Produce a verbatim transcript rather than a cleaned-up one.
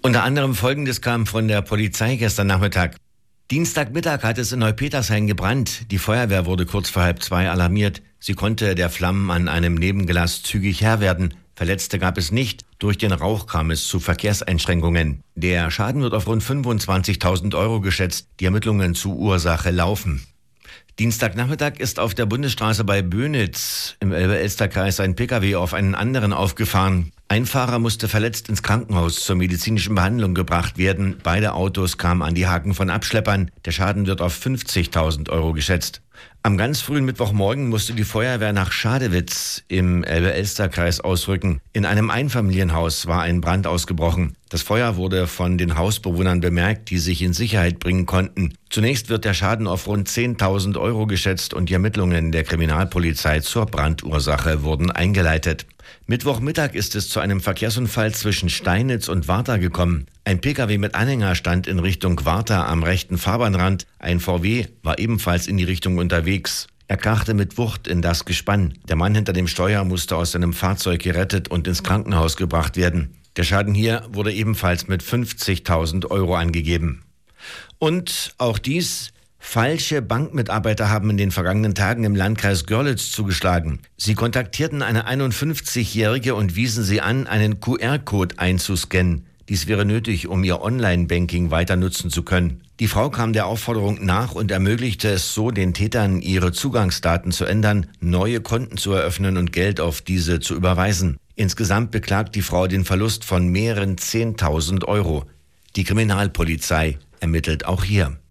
Unter anderem Folgendes kam von der Polizei gestern Nachmittag. Dienstagmittag hat es in Neupetershain gebrannt. Die Feuerwehr wurde kurz vor halb zwei alarmiert. Sie konnte der Flammen an einem Nebengelass zügig Herr werden. Verletzte gab es nicht. Durch den Rauch kam es zu Verkehrseinschränkungen. Der Schaden wird auf rund fünfundzwanzigtausend Euro geschätzt. Die Ermittlungen zur Ursache laufen. Dienstagnachmittag ist auf der Bundesstraße bei Bönitz im Elbe-Elster-Kreis ein Pkw auf einen anderen aufgefahren. Ein Fahrer musste verletzt ins Krankenhaus zur medizinischen Behandlung gebracht werden. Beide Autos kamen an die Haken von Abschleppern. Der Schaden wird auf fünfzigtausend Euro geschätzt. Am ganz frühen Mittwochmorgen musste die Feuerwehr nach Schadewitz im Elbe-Elster-Kreis ausrücken. In einem Einfamilienhaus war ein Brand ausgebrochen. Das Feuer wurde von den Hausbewohnern bemerkt, die sich in Sicherheit bringen konnten. Zunächst wird der Schaden auf rund zehntausend Euro geschätzt und die Ermittlungen der Kriminalpolizei zur Brandursache wurden eingeleitet. Mittwochmittag ist es zu einem Verkehrsunfall zwischen Steinitz und Warta gekommen. Ein Pkw mit Anhänger stand in Richtung Warta am rechten Fahrbahnrand. Ein V W war ebenfalls in die Richtung unterwegs. Er krachte mit Wucht in das Gespann. Der Mann hinter dem Steuer musste aus seinem Fahrzeug gerettet und ins Krankenhaus gebracht werden. Der Schaden hier wurde ebenfalls mit fünfzigtausend Euro angegeben. Und auch dies: Falsche Bankmitarbeiter haben in den vergangenen Tagen im Landkreis Görlitz zugeschlagen. Sie kontaktierten eine einundfünfzigjährige und wiesen sie an, einen Q R-Code einzuscannen. Dies wäre nötig, um ihr Online-Banking weiter nutzen zu können. Die Frau kam der Aufforderung nach und ermöglichte es so den Tätern, ihre Zugangsdaten zu ändern, neue Konten zu eröffnen und Geld auf diese zu überweisen. Insgesamt beklagt die Frau den Verlust von mehreren zehntausend Euro. Die Kriminalpolizei ermittelt auch hier.